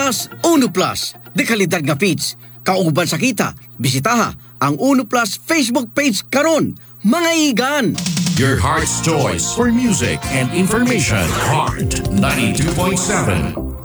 Plus, Uno Plus. De kalidad nga feeds. Kauban sa kita, bisitaha ang Uno Plus Facebook page karon. Mga igan! Your heart's choice for music and information. Heart 92.7.